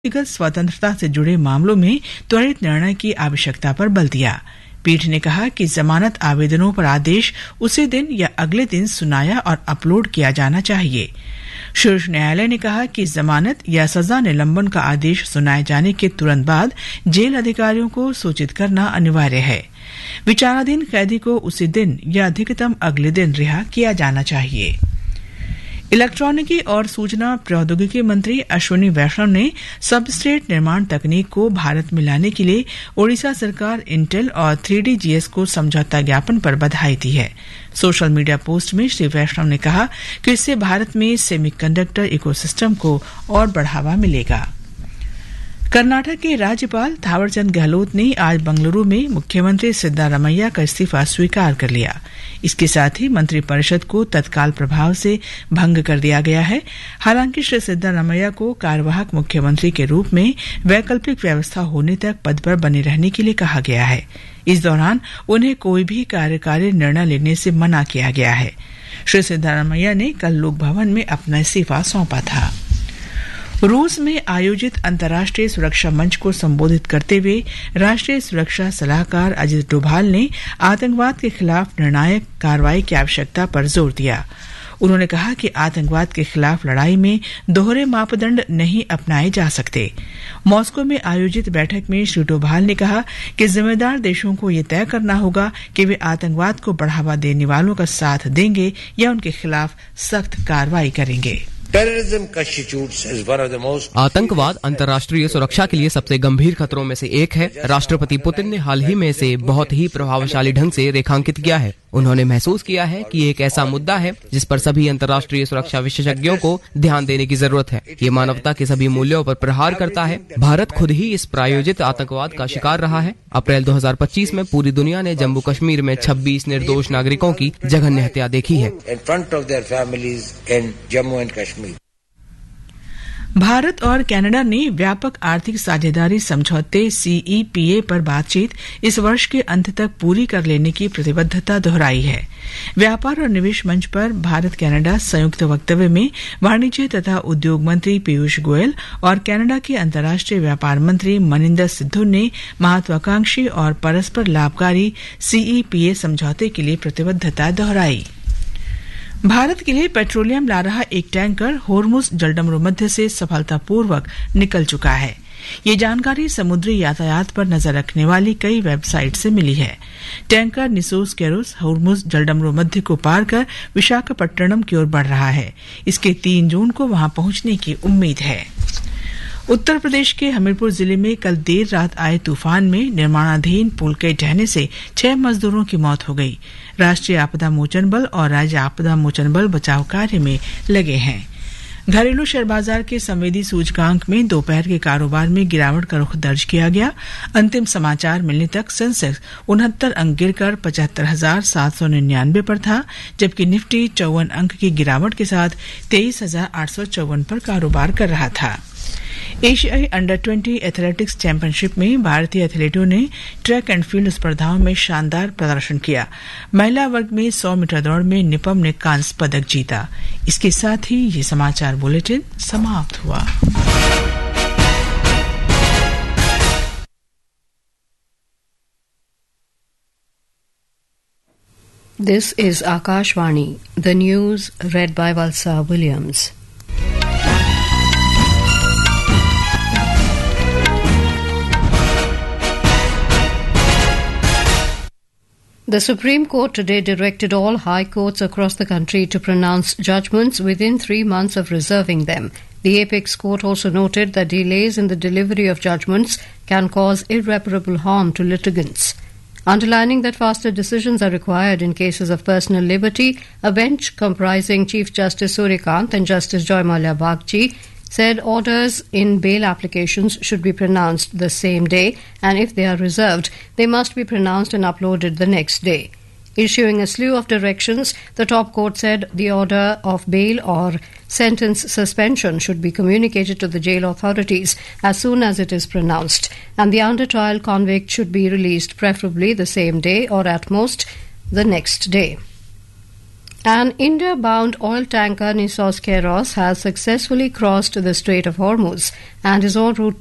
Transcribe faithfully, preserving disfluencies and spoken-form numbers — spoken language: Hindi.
व्यक्तिगत स्वतंत्रता से जुड़े मामलों में त्वरित निर्णय की आवश्यकता पर बल दिया। पीठ ने कहा कि जमानत आवेदनों पर आदेश उसी दिन या अगले दिन सुनाया और अपलोड किया जाना चाहिए। शीर्ष न्यायालय ने कहा कि जमानत या सजा निलंबन का आदेश सुनाए जाने के तुरंत बाद जेल अधिकारियों को सूचित करना अनिवार्य है। विचाराधीन कैदी को उसी दिन या अधिकतम अगले दिन रिहा किया जाना चाहिए। इलेक्ट्रॉनिकी और सूचना प्रौद्योगिकी मंत्री अश्विनी वैष्णव ने सबस्ट्रेट निर्माण तकनीक को भारत में लाने के लिए ओडिशा सरकार, इंटेल और थ्री डी जी एस को समझौता ज्ञापन पर बधाई दी है। सोशल मीडिया पोस्ट में श्री वैष्णव ने कहा कि इससे भारत में सेमीकंडक्टर इकोसिस्टम को और बढ़ावा मिलेगा। कर्नाटक के राज्यपाल थावरचंद गहलोत ने आज बंगलुरु में मुख्यमंत्री सिद्धारमैया का इस्तीफा स्वीकार कर लिया। इसके साथ ही मंत्रिपरिषद को तत्काल प्रभाव से भंग कर दिया गया है। हालांकि श्री सिद्धारमैया को कार्यवाहक मुख्यमंत्री के रूप में वैकल्पिक व्यवस्था होने तक पद पर बने रहने के लिए कहा गया है। इस दौरान उन्हें कोई भी कार्यकारी निर्णय लेने से मना किया गया है। श्री सिद्धारमैया ने कल लोक भवन में अपना इस्तीफा सौंपा था। रूस में आयोजित अंतर्राष्ट्रीय सुरक्षा मंच को संबोधित करते हुए राष्ट्रीय सुरक्षा सलाहकार अजित डोभाल ने आतंकवाद के खिलाफ निर्णायक कार्रवाई की आवश्यकता पर जोर दिया। उन्होंने कहा कि आतंकवाद के खिलाफ लड़ाई में दोहरे मापदंड नहीं अपनाए जा सकते। मॉस्को में आयोजित बैठक में श्री डोभाल ने कहा कि जिम्मेदार देशों को ये तय करना होगा कि वे आतंकवाद को बढ़ावा देने वालों का साथ देंगे या उनके खिलाफ सख्त कार्रवाई करेंगे। आतंकवाद अंतर्राष्ट्रीय सुरक्षा के लिए सबसे गंभीर खतरों में से एक है। राष्ट्रपति पुतिन ने हाल ही में इसे बहुत ही प्रभावशाली ढंग से रेखांकित किया है। उन्होंने महसूस किया है कि एक ऐसा मुद्दा है जिस पर सभी अंतर्राष्ट्रीय सुरक्षा विशेषज्ञों को ध्यान देने की जरूरत है। ये मानवता के सभी मूल्यों पर प्रहार करता है। भारत खुद ही इस प्रायोजित आतंकवाद का शिकार रहा है। अप्रैल दो हज़ार पच्चीस में पूरी दुनिया ने जम्मू कश्मीर में छब्बीस निर्दोष नागरिकों की जघन्य हत्या देखी है। भारत और कनाडा ने व्यापक आर्थिक साझेदारी समझौते सी ई पी ए पर बातचीत इस वर्ष के अंत तक पूरी कर लेने की प्रतिबद्धता दोहराई है। व्यापार और निवेश मंच पर भारत कनाडा संयुक्त वक्तव्य में वाणिज्य तथा उद्योग मंत्री पीयूष गोयल और कनाडा के अंतर्राष्ट्रीय व्यापार मंत्री मनिंदर सिद्धू ने महत्वाकांक्षी और परस्पर लाभकारी सी ई पी ए समझौते के लिए प्रतिबद्धता दोहराई। भारत के लिए पेट्रोलियम ला रहा एक टैंकर होर्मुज जलडमरू मध्य से सफलतापूर्वक निकल चुका है। ये जानकारी समुद्री यातायात पर नजर रखने वाली कई वेबसाइट से मिली है। टैंकर निसोस केरोस होर्मुज जलडमरू मध्य को पार कर विशाखापट्टनम की ओर बढ़ रहा है। इसके तीन जून को वहां पहुंचने की उम्मीद है। उत्तर प्रदेश के हमीरपुर जिले में कल देर रात आए तूफान में निर्माणाधीन पुल के ढहने से छह मजदूरों की मौत हो गई। राष्ट्रीय आपदा मोचन बल और राज्य आपदा मोचन बल बचाव कार्य में लगे हैं। घरेलू शेयर बाजार के संवेदी सूचकांक में दोपहर के कारोबार में गिरावट का रुख दर्ज किया गया। अंतिम समाचार मिलने तक सेंसेक्स उनहत्तर अंक गिरकर पचहत्तर हजार सात सौ निन्यानवे पर था, जबकि निफ्टी चौवन अंक की गिरावट के साथ तेईस हजार आठ सौ चौवन पर कारोबार कर रहा था। एशियाई अंडर ट्वेंटी एथलेटिक्स चैंपियनशिप में भारतीय एथलीटों ने ट्रैक एंड फील्ड स्पर्धाओं में शानदार प्रदर्शन किया। महिला वर्ग में सौ मीटर दौड़ में निपम ने कांस्य पदक जीता। इसके साथ ही ये समाचार बुलेटिन समाप्त हुआ। This is Akashvani, the news read by Valsa Williams. The Supreme Court today directed all high courts across the country to pronounce judgments within three months of reserving them. The Apex Court also noted that delays in the delivery of judgments can cause irreparable harm to litigants. Underlining that faster decisions are required in cases of personal liberty, a bench comprising Chief Justice Suryakant and Justice Joy Mallya Bagchi said orders in bail applications should be pronounced the same day, and if they are reserved, they must be pronounced and uploaded the next day. Issuing a slew of directions, the top court said the order of bail or sentence suspension should be communicated to the jail authorities as soon as it is pronounced, and the under trial convict should be released preferably the same day or at most the next day. An India-bound oil tanker Nissos Keros has successfully crossed the Strait of Hormuz and is en route